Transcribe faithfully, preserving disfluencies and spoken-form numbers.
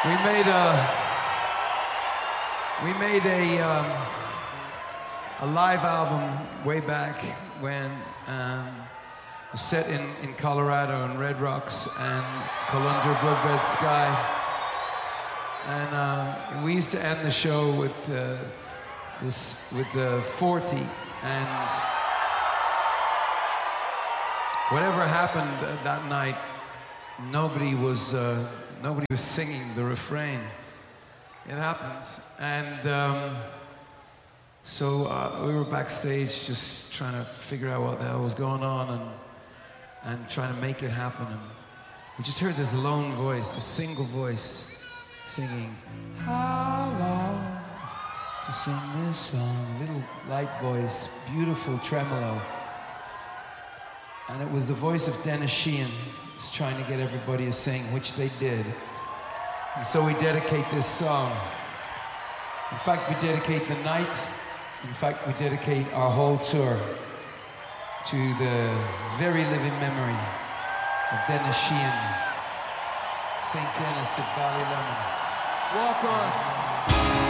We made a we made a um, a live album way back when um, it was set in, in Colorado and Red Rocks and called Under Blood Red Sky. And uh, we used to end the show with uh, this with the forty, and whatever happened that night, nobody was uh, nobody was singing the refrain. It happens, and um, so uh, we were backstage just trying to figure out what the hell was going on and and trying to make it happen. And we just heard this lone voice, a single voice, singing, "How long to sing this song?" Little light voice, beautiful tremolo. And it was the voice of Dennis Sheehan, was trying to get everybody to sing, which they did. And so we dedicate this song. In fact, we dedicate the night. In fact, we dedicate our whole tour to the very living memory of Dennis Sheehan, Saint Dennis of Ballylemon. Walk on.